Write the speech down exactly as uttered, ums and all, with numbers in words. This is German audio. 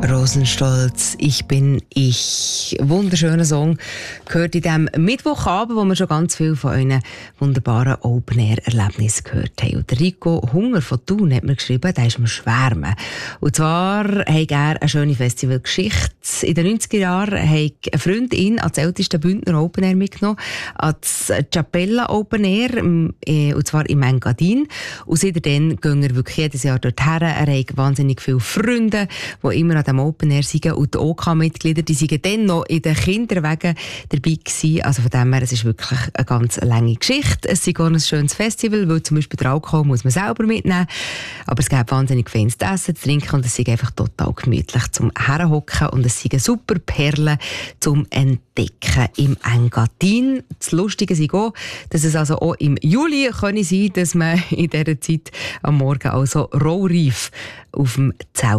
Rosenstolz, ich bin ich. Wunderschöner Song gehört in diesem Mittwochabend, wo wir schon ganz viel von euren wunderbaren Open-Air-Erlebnissen gehört haben. Und der Rico Hunger von Thun hat mir geschrieben, der ist am Schwärmen. Und zwar hat er eine schöne Festivalgeschichte. In den neunziger Jahren hat eine Freundin an das älteste Bündner Open-Air mitgenommen, an das Chapella Open-Air, und zwar in Engadin. Und seitdem gehen er wirklich jedes Jahr dorthin. Er hat wahnsinnig viele Freunde, die immer an dem Open Air sind, und die OK-Mitglieder, die sind dann noch in den Kinderwegen dabei gewesen. Also von dem her, es ist wirklich eine ganz lange Geschichte. Es ist auch ein schönes Festival, weil zum Beispiel der Alkohol muss man selber mitnehmen. Aber es gibt wahnsinnig feines zu essen, zu trinken, und es ist einfach total gemütlich zum Herhocken, und es sind super Perlen zum Entdecken im Engadin. Das Lustige ist auch, dass es also auch im Juli können sein, dass man in dieser Zeit am Morgen also rohreif auf dem Zelt